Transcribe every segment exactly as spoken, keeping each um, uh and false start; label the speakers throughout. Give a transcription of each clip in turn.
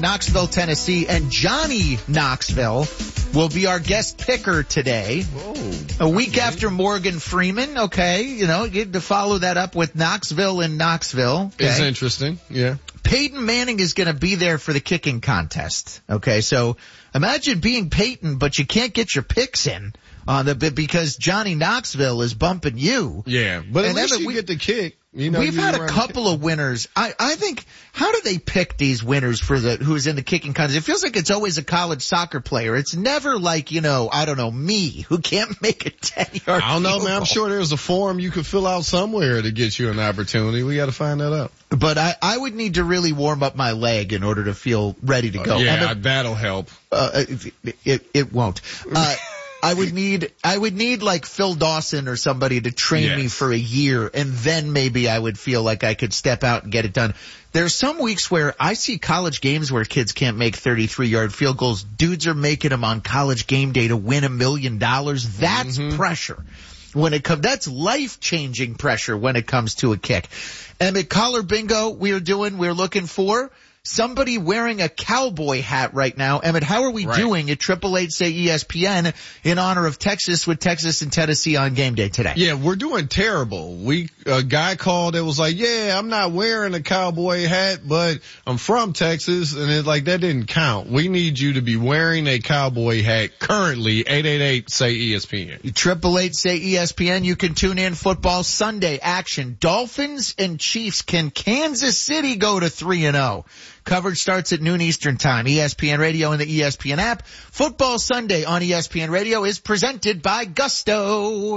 Speaker 1: Knoxville, Tennessee, and Johnny Knoxville will be our guest picker today. Whoa. A week okay. after Morgan Freeman, okay, you know, get to follow that up with Knoxville and Knoxville. Okay?
Speaker 2: It's interesting, yeah.
Speaker 1: Peyton Manning is going to be there for the kicking contest, okay? So imagine being Peyton, but you can't get your picks in on the because Johnny Knoxville is bumping you.
Speaker 2: Yeah, but at
Speaker 1: and
Speaker 2: least
Speaker 1: then
Speaker 2: you
Speaker 1: we,
Speaker 2: get the kick. You know,
Speaker 1: we've had a couple of winners. I, I think, how do they pick these winners for the, who's in the kicking contest? It feels like it's always a college soccer player. It's never like, you know, I don't know, me, who can't make a ten-yard
Speaker 2: I don't know,
Speaker 1: field
Speaker 2: man.
Speaker 1: goal.
Speaker 2: I'm sure there's a form you could fill out somewhere to get you an opportunity. We got to find that out.
Speaker 1: But I, I would need to really warm up my leg in order to feel ready to go.
Speaker 2: Uh, yeah,
Speaker 1: and
Speaker 2: that'll help.
Speaker 1: Uh, it, it, it won't. Uh, I would need, I would need like Phil Dawson or somebody to train
Speaker 2: yes.
Speaker 1: me for a year, and then maybe I would feel like I could step out and get it done. There's some weeks where I see college games where kids can't make thirty-three yard field goals. Dudes are making them on College Game Day to win a million dollars. That's mm-hmm. pressure. When it comes, that's life-changing pressure when it comes to a kick. Emmett Collar Bingo we're doing, we're looking for somebody wearing a cowboy hat right now. Emmett, how are we
Speaker 2: right.
Speaker 1: doing at triple eight say E S P N in honor of Texas with Texas and Tennessee on game day today?
Speaker 2: Yeah, we're doing terrible. We, a guy called that was like, yeah, I'm not wearing a cowboy hat, but I'm from Texas, and it's like, that didn't count. We need you to be wearing a cowboy hat currently. eight eight eight say E S P N.
Speaker 1: triple eight say E S P N. You can tune in football Sunday action. Dolphins and Chiefs. Can Kansas City go to three and oh? Coverage starts at noon Eastern Time. E S P N Radio and the E S P N app. Football Sunday on E S P N Radio is presented by Gusto.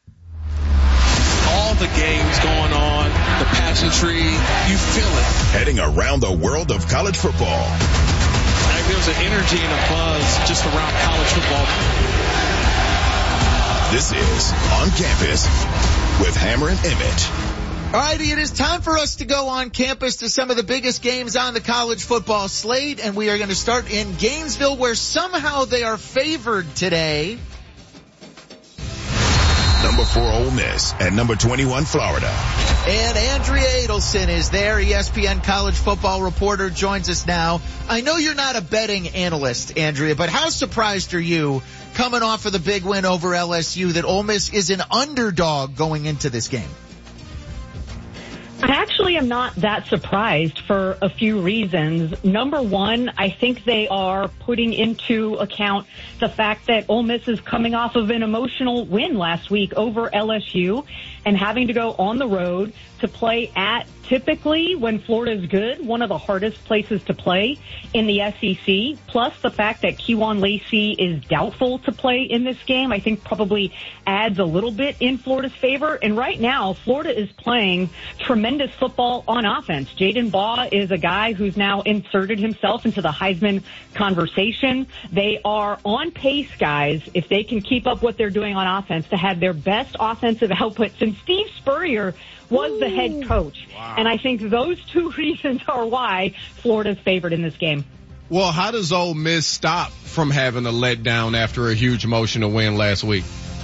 Speaker 3: All the games going on, the pageantry, you feel it.
Speaker 4: Heading around the world of college football.
Speaker 3: Like there's an energy and a buzz just around college football.
Speaker 4: This is On Campus with Hammer and Emmett.
Speaker 1: Alrighty, it is time for us to go on campus to some of the biggest games on the college football slate, and we are going to start in Gainesville, where somehow they are favored today.
Speaker 4: Number four, Ole Miss, and number twenty-one, Florida.
Speaker 1: And Andrea Adelson is there. E S P N college football reporter joins us now. I know you're not a betting analyst, Andrea, but how surprised are you coming off of the big win over L S U that Ole Miss is an underdog going into this game?
Speaker 5: I actually am not that surprised for a few reasons. Number one, I think they are putting into account the fact that Ole Miss is coming off of an emotional win last week over L S U and having to go on the road to play at, typically, when Florida is good, one of the hardest places to play in the S E C, plus the fact that Kewan Lacey is doubtful to play in this game, I think probably adds a little bit in Florida's favor. And right now, Florida is playing tremendous football on offense. Jaden Baugh is a guy who's now inserted himself into the Heisman conversation. They are on pace, guys, if they can keep up what they're doing on offense, to have their best offensive output since Steve Spurrier was Ooh. the head coach. Wow. And I think those two reasons are why Florida's favored in this game.
Speaker 2: Well, how does Ole Miss stop from having a letdown after a huge emotional win last week?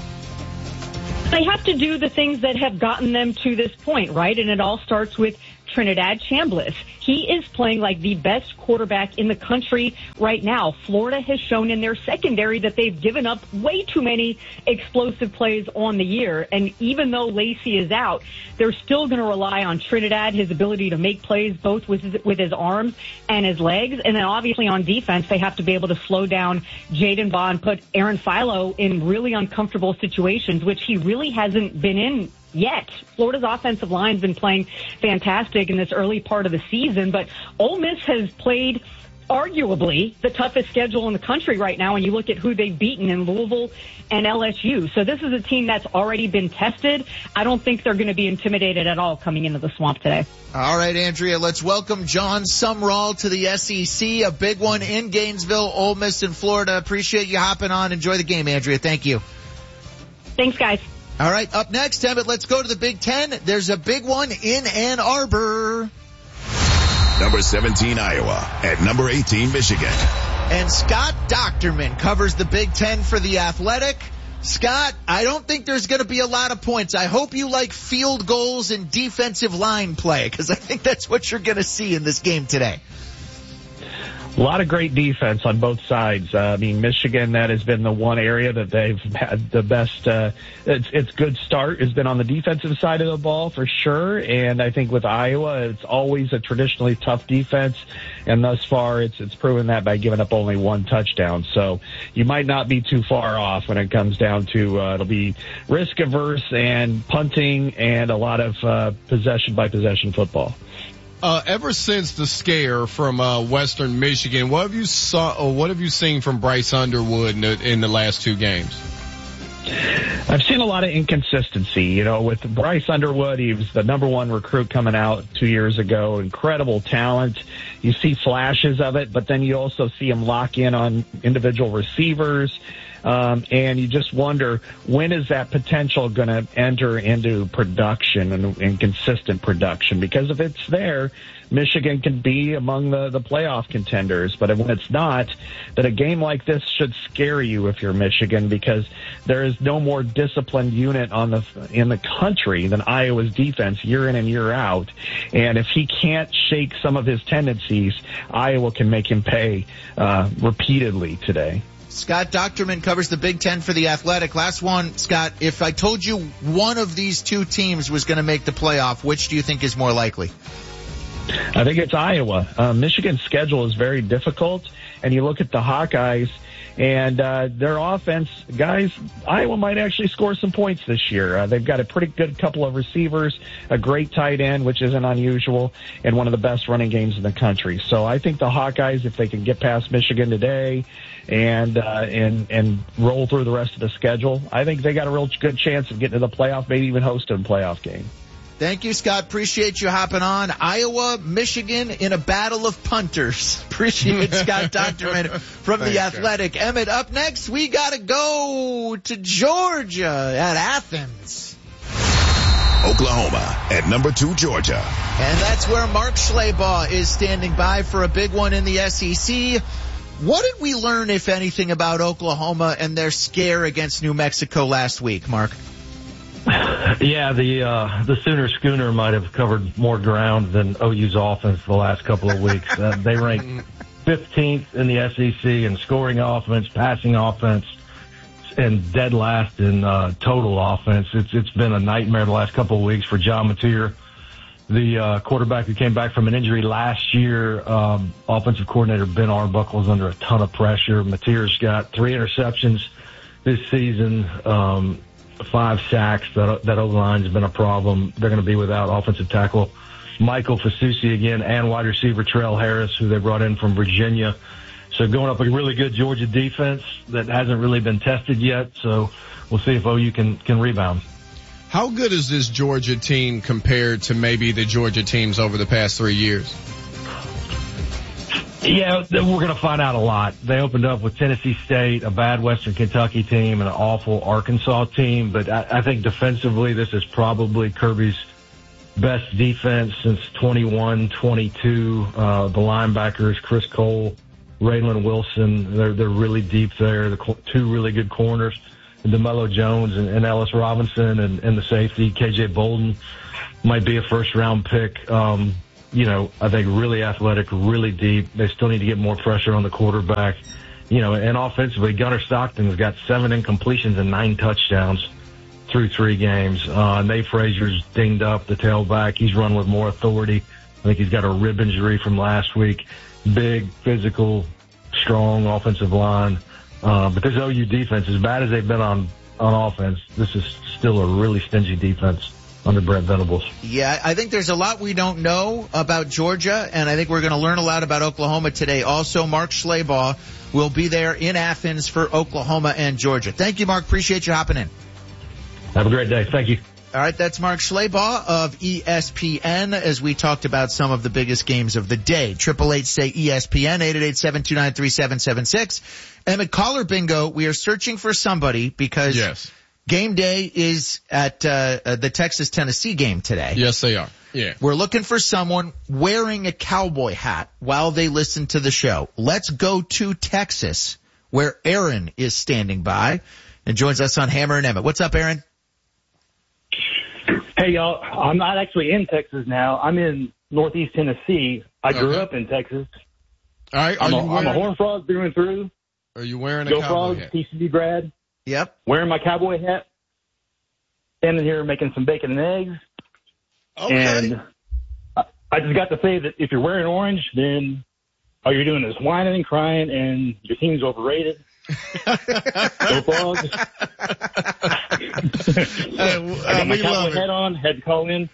Speaker 5: They have to do the things that have gotten them to this point, right? And it all starts with Trinidad Chambliss. He is playing like the best quarterback in the country right now. Florida has shown in their secondary that they've given up way too many explosive plays on the year. And even though Lacey is out, they're still going to rely on Trinidad, his ability to make plays both with his, with his arms and his legs. And then obviously on defense, they have to be able to slow down Jaden Baugh and put Aaron Philo in really uncomfortable situations, which he really hasn't been in yet. Florida's offensive line's been playing fantastic in this early part of the season, but Ole Miss has played arguably the toughest schedule in the country right now when you look at who they've beaten in Louisville and L S U. So this is a team that's already been tested. I don't think they're going to be intimidated at all coming into the Swamp today.
Speaker 1: All right, Andrea, let's welcome John Sumrall to the S E C, a big one in Gainesville, Ole Miss in Florida. Appreciate you hopping on. Enjoy the game, Andrea. Thank you.
Speaker 5: Thanks, guys.
Speaker 1: All right, up next, Emmett, let's go to the Big Ten. There's a big one in Ann Arbor.
Speaker 4: Number seventeen, Iowa, at number eighteen, Michigan.
Speaker 1: And Scott Docterman covers the Big Ten for The Athletic. Scott, I don't think there's going to be a lot of points. I hope you like field goals and defensive line play, because I think that's what you're going to see in this game today.
Speaker 6: A lot of great defense on both sides. Uh, I mean, Michigan, that has been the one area that they've had the best, uh, it's, it's good start has been on the defensive side of the ball for sure. And I think with Iowa, it's always a traditionally tough defense. And thus far, it's, it's proven that by giving up only one touchdown. So you might not be too far off when it comes down to, uh, it'll be risk averse and punting and a lot of, uh, possession by possession football.
Speaker 2: Uh, ever since the scare from uh, Western Michigan, what have you saw? Or what have you seen from Bryce Underwood in the, in the last two games?
Speaker 6: I've seen a lot of inconsistency. You know, with Bryce Underwood, he was the number one recruit coming out two years ago. Incredible talent. You see flashes of it, but then you also see him lock in on individual receivers. Um, and you just wonder, when is that potential going to enter into production and, and consistent production? Because if it's there, Michigan can be among the, the playoff contenders. But when it's not, then a game like this should scare you if you're Michigan, because there is no more disciplined unit on the in the country than Iowa's defense year in and year out. And if he can't shake some of his tendencies, Iowa can make him pay uh, repeatedly today.
Speaker 1: Scott Docterman covers the Big Ten for The Athletic. Last one, Scott, if I told you one of these two teams was going to make the playoff, which do you think is more likely?
Speaker 6: I think it's Iowa. Uh, Michigan's schedule is very difficult, and you look at the Hawkeyes, and uh, their offense, guys, Iowa might actually score some points this year. Uh, they've got a pretty good couple of receivers, a great tight end, which isn't unusual, and one of the best running games in the country. So I think the Hawkeyes, if they can get past Michigan today and uh, and and roll through the rest of the schedule, I think they got a real good chance of getting to the playoff, maybe even hosting a playoff game.
Speaker 1: Thank you, Scott. Appreciate you hopping on. Iowa, Michigan in a battle of punters. Appreciate Scott Docterman from Thanks, The Athletic. Scott. Emmett, up next, we got to go to Georgia at Athens.
Speaker 4: Oklahoma at number two, Georgia.
Speaker 1: And that's where Mark Schleybaugh is standing by for a big one in the S E C. What did we learn, if anything, about Oklahoma and their scare against New Mexico last week, Mark?
Speaker 7: Yeah, the uh, the Sooner Schooner might have covered more ground than O U's offense the last couple of weeks. Uh, they ranked fifteenth in the S E C in scoring offense, passing offense, and dead last in uh, total offense. It's it's been a nightmare the last couple of weeks for John Mateer, the uh, quarterback who came back from an injury last year. Um, offensive coordinator Ben Arbuckle is under a ton of pressure. Mateer's got three interceptions this season. Um, Five sacks. That that O-line has been a problem. They're going to be without offensive tackle Michael Fasusi again and wide receiver Terrell Harris, who they brought in from Virginia. So going up a really good Georgia defense that hasn't really been tested yet. So we'll see if O U can can rebound.
Speaker 2: How good is this Georgia team compared to maybe the Georgia teams over the past three years?
Speaker 7: Yeah, we're going to find out a lot. They opened up with Tennessee State, a bad Western Kentucky team, and an awful Arkansas team. But I, I think defensively, this is probably Kirby's best defense since twenty-one twenty-two. Uh, the linebackers, Chris Cole, Raylan Wilson, they're, they're really deep there. The two really good corners, DeMello Jones and, and Ellis Robinson, and, and the safety, K J Bolden, might be a first-round pick. Um You know, I think really athletic, really deep. They still need to get more pressure on the quarterback. You know, and offensively, Gunnar Stockton's got seven incompletions and nine touchdowns through three games. Uh, Nate Frazier's dinged up, the tailback. He's run with more authority. I think he's got a rib injury from last week. Big, physical, strong offensive line. Uh, but this O U defense, as bad as they've been on, on offense, this is still a really stingy defense under Brent Venables.
Speaker 1: Yeah, I think there's a lot we don't know about Georgia, and I think we're going to learn a lot about Oklahoma today. Also, Mark Schleybaugh will be there in Athens for Oklahoma and Georgia. Thank you, Mark. Appreciate you hopping in.
Speaker 7: Have a great day. Thank you.
Speaker 1: All right, that's Mark Schleybaugh of E S P N as we talked about some of the biggest games of the day. Triple Eight say E S P N, eight eight eight, seven two nine, three seven seven six. Emmett, caller bingo, we are searching for somebody because
Speaker 2: yes.
Speaker 1: Game day is at uh, uh, the Texas-Tennessee game today.
Speaker 2: Yes, they are. Yeah.
Speaker 1: We're looking for someone wearing a cowboy hat while they listen to the show. Let's go to Texas, where Aaron is standing by and joins us on Hammer and Emmett. What's up, Aaron?
Speaker 8: Hey, y'all. I'm not actually in Texas now. I'm in Northeast Tennessee. I grew
Speaker 2: okay.
Speaker 8: up in Texas.
Speaker 2: All right. Are
Speaker 8: I'm,
Speaker 2: you
Speaker 8: a, I'm
Speaker 2: wearing,
Speaker 8: a Horn Frog through and through.
Speaker 2: Are you wearing a
Speaker 8: Go
Speaker 2: cowboy
Speaker 8: Frogs,
Speaker 2: hat?
Speaker 8: T C B grad.
Speaker 1: Yep.
Speaker 8: Wearing my cowboy hat. Standing here making some bacon and eggs.
Speaker 2: Okay.
Speaker 8: And I, I just got to say that if you're wearing orange, then all you're doing is whining and crying, and your team's overrated. Go Frogs.
Speaker 2: Hey,
Speaker 8: I got my
Speaker 2: we
Speaker 8: cowboy
Speaker 2: love it.
Speaker 8: hat on. Had to call in.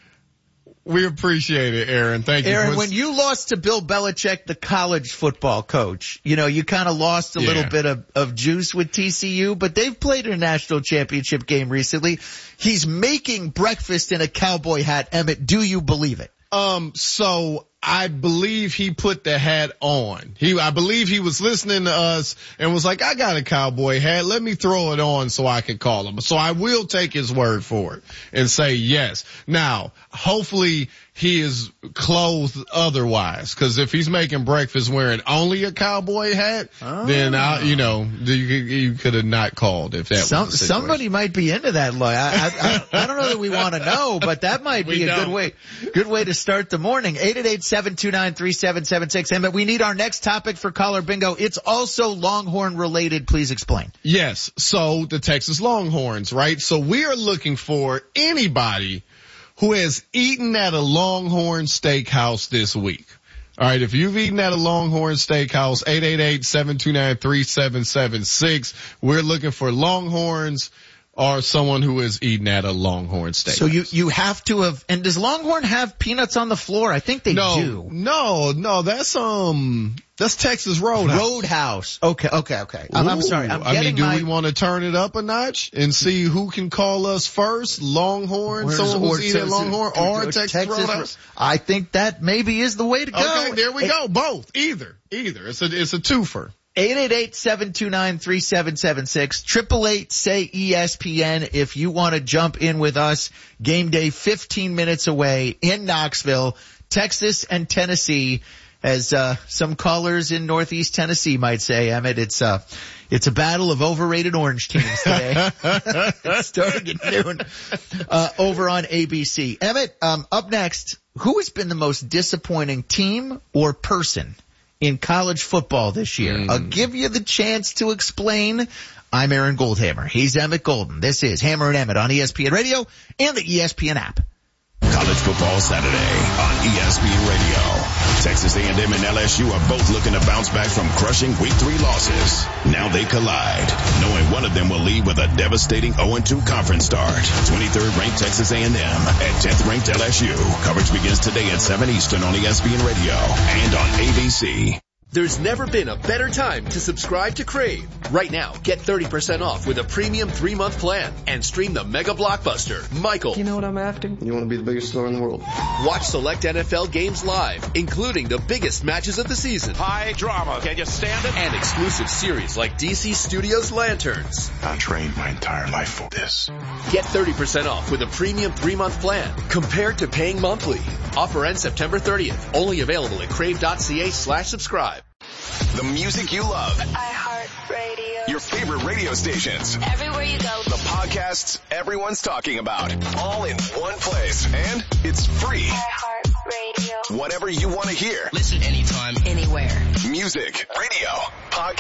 Speaker 2: We appreciate it, Aaron. Thank you.
Speaker 1: Aaron,
Speaker 2: for-
Speaker 1: when you lost to Bill Belichick, the college football coach, you know, you kind of lost a
Speaker 2: Yeah.
Speaker 1: little bit of, of juice with T C U, but they've played in a national championship game recently. He's making breakfast in a cowboy hat. Emmett, do you believe it?
Speaker 2: Um, so I believe he put the hat on. He, I believe he was listening to us and was like, I got a cowboy hat. Let me throw it on so I can call him. So I will take his word for it and say yes. Now, hopefully he is clothed otherwise, because if he's making breakfast wearing only a cowboy hat,
Speaker 1: Oh.
Speaker 2: then I, you know, you, you could have not called if that
Speaker 1: Some,
Speaker 2: was the situation.
Speaker 1: somebody might be into that. Lloyd. I, I, I, I don't know that we want to know, but that might be
Speaker 2: We
Speaker 1: a
Speaker 2: don't.
Speaker 1: good way, good way to start the morning. eight eight eight, seven two nine, three seven seven six. Emmett, we need our next topic for Caller Bingo. It's also Longhorn related. Please explain.
Speaker 2: Yes. So the Texas Longhorns, right? So we are looking for anybody who has eaten at a Longhorn steakhouse this week. All right. If you've eaten at a Longhorn steakhouse, eight eight eight, seven two nine, three seven seven six. We're looking for Longhorns or someone who has eaten at a Longhorn steakhouse.
Speaker 1: So you, you have to have, and does Longhorn have peanuts on the floor? I think they
Speaker 2: no,
Speaker 1: do.
Speaker 2: no, no, that's, um, that's Texas Roadhouse.
Speaker 1: Roadhouse. Okay, okay, okay. I'm, I'm sorry. I'm
Speaker 2: Ooh, I mean,
Speaker 1: getting
Speaker 2: do
Speaker 1: my,
Speaker 2: we want to turn it up a notch and see who can call us first? Longhorn,
Speaker 1: Where's-
Speaker 2: someone who's
Speaker 1: or
Speaker 2: eating at
Speaker 1: Texas-
Speaker 2: Longhorn, or
Speaker 1: or
Speaker 2: Texas,
Speaker 1: Texas
Speaker 2: Roadhouse?
Speaker 1: I think that maybe is the way to go.
Speaker 2: Okay, there we go. Both, either, either. It's a, it's a twofer.
Speaker 1: eight eight eight, seven two nine, three seven seven six. Triple eight say E S P N if you want to jump in with us. Game day fifteen minutes away in Knoxville, Texas and Tennessee. As uh some callers in Northeast Tennessee might say, Emmett, it's uh it's a battle of overrated orange teams today. Starting at noon uh over on A B C. Emmett, um up next, who has been the most disappointing team or person in college football this year?
Speaker 2: Mm.
Speaker 1: I'll give you the chance to explain. I'm Aaron Goldhammer. He's Emmett Golden. This is Hammer and Emmett on E S P N Radio and the E S P N app.
Speaker 4: College Football Saturday on E S P N Radio. Texas A and M and L S U are both looking to bounce back from crushing week three losses. Now they collide, knowing one of them will leave with a devastating oh and two conference start. twenty-third ranked Texas A and M and tenth ranked L S U. Coverage begins today at seven Eastern on E S P N Radio and on A B C.
Speaker 9: There's never been a better time to subscribe to Crave. Right now, get thirty percent off with a premium three-month plan and stream the mega blockbuster, Michael.
Speaker 10: You know what I'm after? You want to be the biggest star in the world.
Speaker 9: Watch select N F L games live, including the biggest matches of the season.
Speaker 3: High drama. Can you stand it?
Speaker 9: And exclusive series like D C Studios Lanterns.
Speaker 4: I trained my entire life for this.
Speaker 9: Get thirty percent off with a premium three-month plan compared to paying monthly. Offer ends September thirtieth. Only available at crave.ca slash subscribe.
Speaker 11: The music you love.
Speaker 12: iHeartRadio.
Speaker 11: Your favorite radio stations.
Speaker 12: Everywhere you go.
Speaker 11: The podcasts everyone's talking about. All in one place. And it's free.
Speaker 12: iHeartRadio.
Speaker 11: Whatever you want to hear.
Speaker 12: Listen anytime, anywhere.
Speaker 11: Music, radio, podcast.